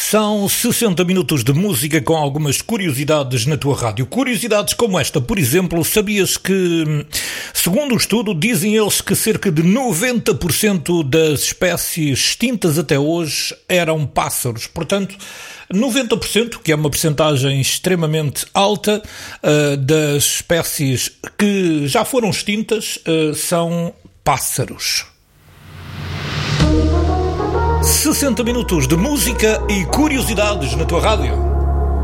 São 60 minutos de música com algumas curiosidades na tua rádio. Curiosidades como esta, por exemplo, sabias que, segundo o estudo, dizem eles que cerca de 90% das espécies extintas até hoje eram pássaros. Portanto, 90%, que é uma percentagem extremamente alta, das espécies que já foram extintas são pássaros. 60 minutos de música e curiosidades na tua rádio.